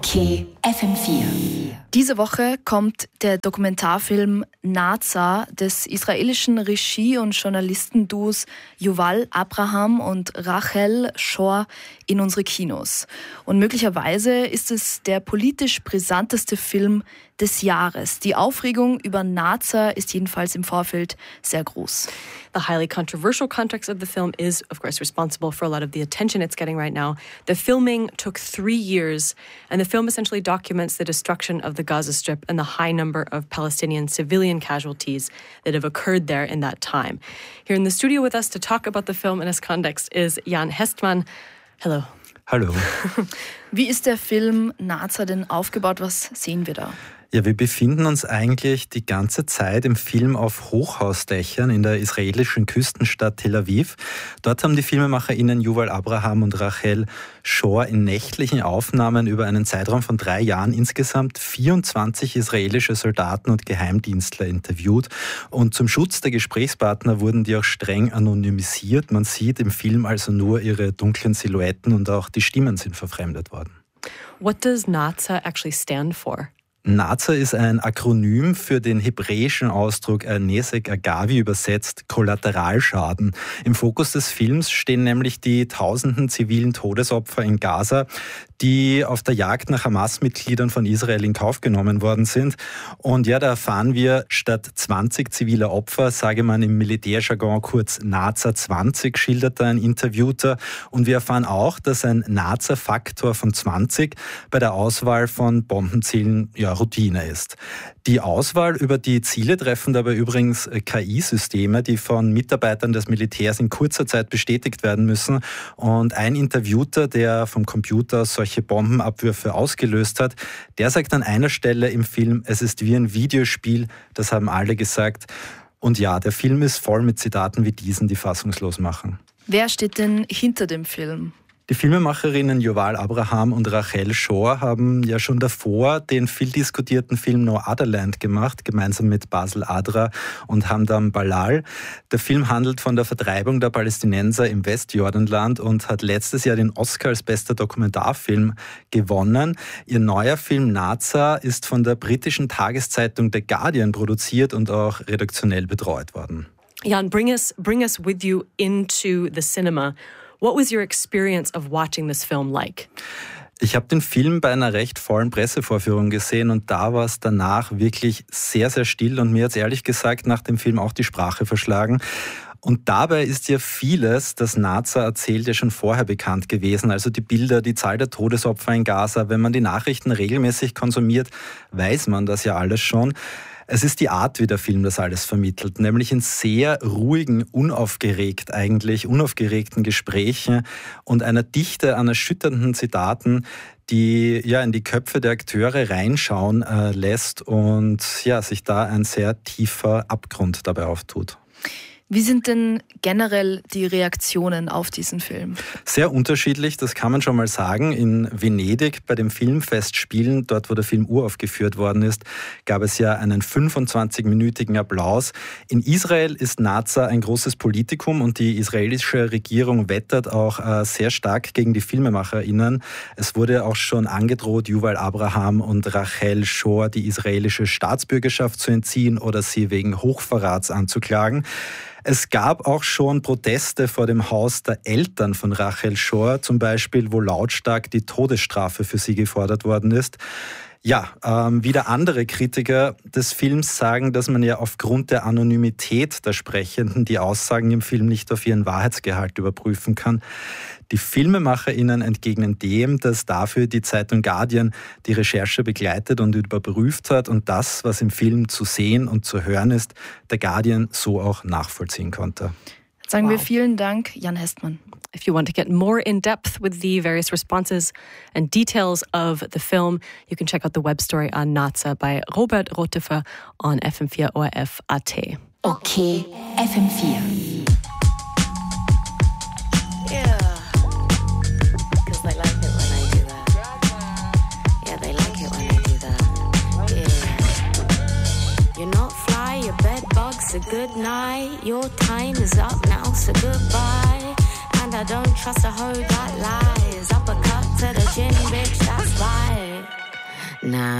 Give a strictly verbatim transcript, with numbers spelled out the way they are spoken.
Okay, F M vier. Diese Woche kommt der Dokumentarfilm Naza des israelischen Regie- und Journalistenduos Yuval Abraham und Rachel Shor in unsere Kinos. Und möglicherweise ist es der politisch brisanteste Film des Jahres. Die Aufregung über Naza ist jedenfalls im Vorfeld sehr groß. The highly controversial context of the film is, of course, responsible for a lot of the attention it's getting right now. The filming took three years, and the film essentially documents the destruction of the Gaza Strip and the high number of Palestinian civilian casualties that have occurred there in that time. Here in the studio with us to talk about the film and its context is Jan Hestmann. Hello. Hallo. Wie ist der Film Naza denn aufgebaut? Was sehen wir da? Ja, wir befinden uns eigentlich die ganze Zeit im Film auf Hochhausdächern in der israelischen Küstenstadt Tel Aviv. Dort haben die FilmemacherInnen Yuval Abraham und Rachel Shor in nächtlichen Aufnahmen über einen Zeitraum von drei Jahren insgesamt vierundzwanzig israelische Soldaten und Geheimdienstler interviewt. Und zum Schutz der Gesprächspartner wurden die auch streng anonymisiert. Man sieht im Film also nur ihre dunklen Silhouetten und auch die Stimmen sind verfremdet worden. What does Naza actually stand for? Naza ist ein Akronym für den hebräischen Ausdruck Nezek Agavi, übersetzt Kollateralschaden. Im Fokus des Films stehen nämlich die tausenden zivilen Todesopfer in Gaza, die auf der Jagd nach Hamas-Mitgliedern von Israel in Kauf genommen worden sind. Und ja, da erfahren wir, statt zwanzig ziviler Opfer, sage man im Militärjargon kurz Naza zwanzig, schildert da ein Interviewter. Und wir erfahren auch, dass ein Naza-Faktor von zwanzig bei der Auswahl von Bombenzielen ja, Routine ist. Die Auswahl über die Ziele treffen dabei übrigens K I-Systeme, die von Mitarbeitern des Militärs in kurzer Zeit bestätigt werden müssen. Und ein Interviewter, der vom Computer aus solche Bombenabwürfe ausgelöst hat, der sagt an einer Stelle im Film, es ist wie ein Videospiel, das haben alle gesagt. Und ja, der Film ist voll mit Zitaten wie diesen, die fassungslos machen. Wer steht denn hinter dem Film? Die Filmemacherinnen Yuval Abraham und Rachel Shor haben ja schon davor den viel diskutierten Film No Other Land gemacht, gemeinsam mit Basel Adra und Hamdan Balal. Der Film handelt von der Vertreibung der Palästinenser im Westjordanland und hat letztes Jahr den Oscar als bester Dokumentarfilm gewonnen. Ihr neuer Film Naza ist von der britischen Tageszeitung The Guardian produziert und auch redaktionell betreut worden. Jan, bring us, bring us with you into the cinema. What was your experience of watching this film like? Ich habe den Film bei einer recht vollen Pressevorführung gesehen und da war es danach wirklich sehr, sehr still und mir hat es ehrlich gesagt nach dem Film auch die Sprache verschlagen. Und dabei ist ja vieles, das Naza erzählt, ja schon vorher bekannt gewesen. Also die Bilder, die Zahl der Todesopfer in Gaza. Wenn man die Nachrichten regelmäßig konsumiert, weiß man das ja alles schon. Es ist die Art, wie der Film das alles vermittelt, nämlich in sehr ruhigen, unaufgeregt eigentlich, unaufgeregten Gesprächen und einer Dichte an erschütternden Zitaten, die ja in die Köpfe der Akteure reinschauen äh, lässt und ja, sich da ein sehr tiefer Abgrund dabei auftut. Wie sind denn generell die Reaktionen auf diesen Film? Sehr unterschiedlich, das kann man schon mal sagen. In Venedig bei dem Filmfestspielen, dort wo der Film uraufgeführt worden ist, gab es ja einen fünfundzwanzigminütigen Applaus. In Israel ist Naza ein großes Politikum und die israelische Regierung wettert auch äh, sehr stark gegen die FilmemacherInnen. Es wurde auch schon angedroht, Yuval Abraham und Rachel Shor die israelische Staatsbürgerschaft zu entziehen oder sie wegen Hochverrats anzuklagen. Es gab auch schon Proteste vor dem Haus der Eltern von Rachel Shor, zum Beispiel, wo lautstark die Todesstrafe für sie gefordert worden ist. Ja, ähm, wieder andere Kritiker des Films sagen, dass man ja aufgrund der Anonymität der Sprechenden die Aussagen im Film nicht auf ihren Wahrheitsgehalt überprüfen kann. Die FilmemacherInnen entgegnen dem, dass dafür die Zeitung Guardian die Recherche begleitet und überprüft hat und das, was im Film zu sehen und zu hören ist, der Guardian so auch nachvollziehen konnte. Sagen Wow. wir vielen Dank, Jan Hestmann. If you want to get more in depth with the various responses and details of the film, you can check out the web story on Naza by Robert Rotefer on F M vier O R F Punkt A T. Okay, F M vier. Yeah, because they like it when I do that. Yeah, they like it when I do that. Yeah. You're not fly, your bed bugs, a good night. Your time is up now, so goodbye. And I don't trust a hoe that lies. Uppercut to the chin, bitch, that's right. Nah.